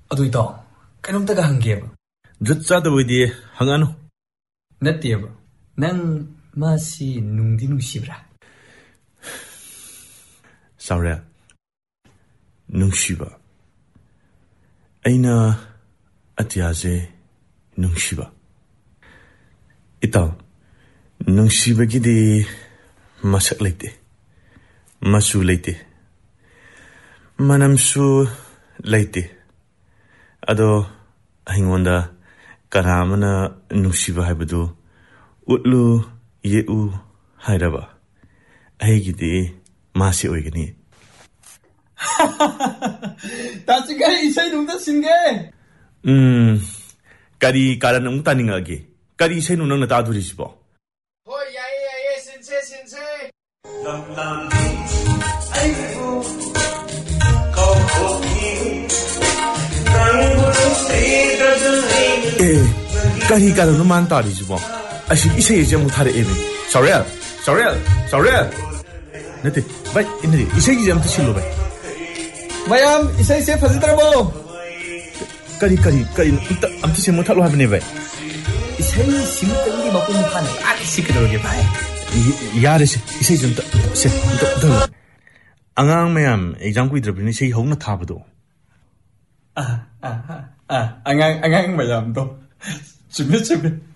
ꯑꯗꯨ ꯏꯇꯥꯎ ꯀꯩꯅꯣꯝꯇꯒ ꯍꯪꯒꯦꯕ ꯖꯨꯠ ꯆꯥꯗꯕꯣꯏꯗꯤ ꯍꯪꯉꯅꯨ ꯅꯠꯇꯦꯕ ꯅꯪ ꯃꯥꯁꯤ ꯅꯨꯡꯗꯤ ꯅꯨꯡꯁꯤꯕ꯭ꯔꯥ ꯆꯥꯎꯔꯦꯜ ꯅꯨꯡꯁꯤꯕ ꯑꯩꯅ ꯑꯇꯤꯌꯥꯁꯦ ꯅꯨꯡꯁꯤꯕ ꯏꯇꯥꯎ ꯅꯨꯡꯁꯤꯕꯒꯤꯗꯤ ꯃꯁꯛ ꯂꯩꯇꯦ ꯃꯆꯨ ꯂꯩꯇꯦ ꯃꯅꯝꯁꯨ ꯂꯩꯇꯦ ꯑꯗꯣ ꯑꯩꯉꯣꯟꯗ ꯀꯅꯥ ꯑꯃꯅ ꯅꯨꯡꯁꯤꯕ ꯍꯥꯏꯕꯗꯨ ꯎꯠꯂꯨ ꯌꯦꯛꯎ ꯍꯥꯏꯔꯕ ꯑꯩꯒꯤꯗꯤ ꯃꯥꯁꯤ ꯑꯣꯏꯒꯅꯤ ꯇꯥꯁꯤꯒꯩ ꯏꯁꯩ ꯅꯨꯡꯗ ꯁꯤꯟꯒꯦ ꯀꯔꯤ ꯀꯥꯔꯟ ꯑꯃꯨꯛ ꯇꯥꯅꯤꯡꯉꯛꯑꯒꯦ ꯀꯔꯤ ꯏꯁꯩꯅꯣ ꯅꯪꯅ ꯇꯥꯗꯣꯔꯤꯁꯤꯕꯣ ꯍꯣꯏ ꯌꯥꯏꯌꯦ ꯌꯥꯏꯌꯦ ꯁꯤꯟꯁꯦ ꯁꯤꯟꯁꯦ ꯑꯩꯕꯨ ꯀꯥꯎꯊꯣꯛꯈꯤ ꯅꯪꯕꯨ ꯀꯔꯤ ꯀꯥꯔꯟꯅꯣ ꯃꯥꯅ ꯇꯥꯔꯤꯁꯤꯕꯣ ꯑꯁꯤ ꯏꯁꯩ ꯑꯁꯤ ꯑꯃꯨꯛ ꯊꯥꯔꯛꯑꯦꯃꯤ ꯆꯥꯎꯔꯦꯜ ꯅꯠꯇꯦ ꯚꯥꯏ ꯏꯟꯅꯗꯤ ꯏꯁꯩꯒꯤꯁꯦ ꯑꯝꯇ ꯁꯤꯜꯂꯣ ꯚꯥꯏ ꯃꯌꯥꯝ ꯏꯁꯩꯁꯦ ꯐꯖꯗ꯭ꯔꯕꯣ ꯀꯔꯤ ꯑꯝꯇ ꯁꯦꯝ ꯃꯨꯊꯠꯂꯣ ꯍꯥꯏꯕꯅꯦ ꯚꯥꯏ ꯏꯁꯩ ꯁꯤꯡꯇꯪꯒꯤ ꯃꯄꯨꯡ ꯐꯥꯅ ꯀꯥꯟꯅ ꯁꯤꯀꯗꯧꯔꯒꯦ ꯚꯥꯏ ꯌꯥꯔꯦꯁꯦ ꯏꯁꯩꯁꯦ ꯑꯝꯇ ꯑꯉꯥꯡ ꯃꯌꯥꯝ ꯑꯦꯛꯖꯥꯝ ꯀꯨꯏꯗ꯭ꯔꯕꯅꯤꯅ ꯏꯁꯩ ꯍꯧꯅ ꯊꯥꯕꯗꯣ ꯑꯉꯥꯡ ꯃꯌꯥꯝꯗꯣ ꯆꯨꯝꯃꯦ